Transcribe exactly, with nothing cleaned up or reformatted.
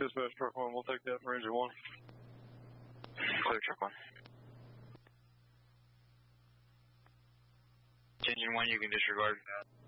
Dispatch truck one, we'll take that from engine one. Clear truck one. Engine one, you can disregard.